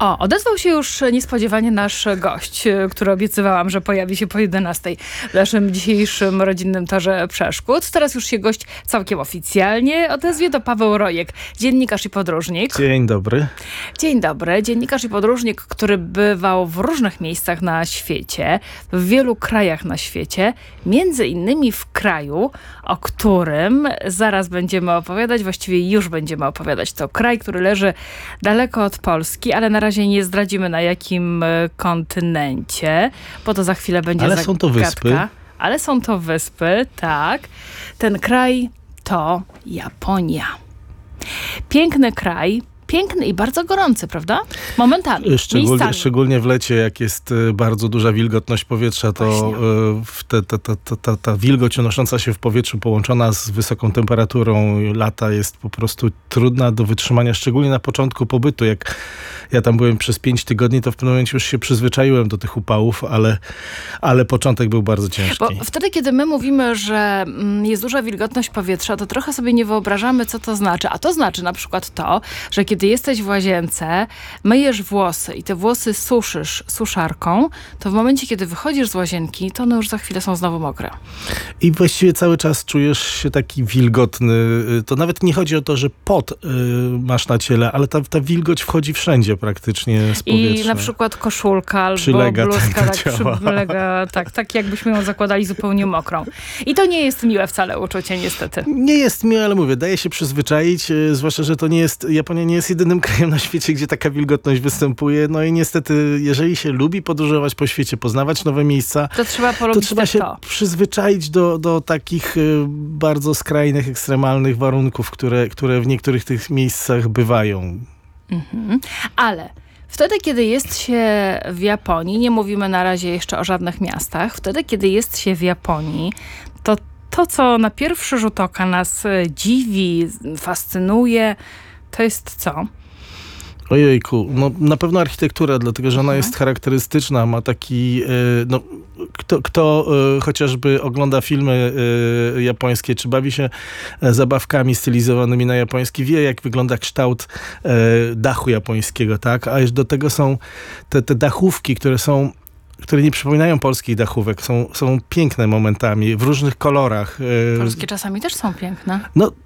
O, odezwał się już niespodziewanie nasz gość, który obiecywałam, że pojawi się po 11 w naszym dzisiejszym rodzinnym torze przeszkód. Teraz już się gość całkiem oficjalnie odezwie. To Paweł Rojek, dziennikarz i podróżnik. Dzień dobry. Dzień dobry. Dziennikarz i podróżnik, który bywał w różnych miejscach na świecie, w wielu krajach na świecie, między innymi w kraju, o którym zaraz będziemy opowiadać, właściwie już będziemy opowiadać. To kraj, który leży daleko od Polski, ale na razie nie zdradzimy, na jakim kontynencie, bo to za chwilę będzie zagadka. Ale są to wyspy. Ale są to wyspy, tak. Ten kraj to Japonia. Piękny kraj, piękny i bardzo gorący, prawda? Momentami, Szczególnie w lecie, jak jest bardzo duża wilgotność powietrza, to ta wilgoć unosząca się w powietrzu połączona z wysoką temperaturą lata jest po prostu trudna do wytrzymania, szczególnie na początku pobytu. Jak ja tam byłem przez 5 tygodni, to w pewnym momencie już się przyzwyczaiłem do tych upałów, ale początek był bardzo ciężki. Bo wtedy, kiedy my mówimy, że jest duża wilgotność powietrza, to trochę sobie nie wyobrażamy, co to znaczy. A to znaczy na przykład to, że kiedy jesteś w łazience, myjesz włosy i te włosy suszysz suszarką, to w momencie, kiedy wychodzisz z łazienki, to one już za chwilę są znowu mokre. I właściwie cały czas czujesz się taki wilgotny. To nawet nie chodzi o to, że pot masz na ciele, ale ta wilgoć wchodzi wszędzie praktycznie z powietrza. I na przykład koszulka albo przylega bluzka przylega, tak jakbyśmy ją zakładali zupełnie mokrą. I to nie jest miłe wcale uczucie, niestety. Nie jest miłe, ale mówię, daje się przyzwyczaić, zwłaszcza, że Japonia nie jest jedynym krajem na świecie, gdzie taka wilgotność występuje. No i niestety, jeżeli się lubi podróżować po świecie, poznawać nowe miejsca, to trzeba polubić to trzeba się przyzwyczaić do takich bardzo skrajnych, ekstremalnych warunków, które w niektórych tych miejscach bywają. Ale wtedy, kiedy jest się w Japonii, nie mówimy na razie jeszcze o żadnych miastach, wtedy, kiedy jest się w Japonii, to, co na pierwszy rzut oka nas dziwi, fascynuje, to jest co? Ojejku, no na pewno architektura, dlatego że ona jest charakterystyczna, ma taki, kto chociażby ogląda filmy japońskie, czy bawi się zabawkami stylizowanymi na japoński, wie, jak wygląda kształt dachu japońskiego, tak? A już do tego są te dachówki, które nie przypominają polskich dachówek. Są piękne momentami, w różnych kolorach. Polskie czasami też są piękne. No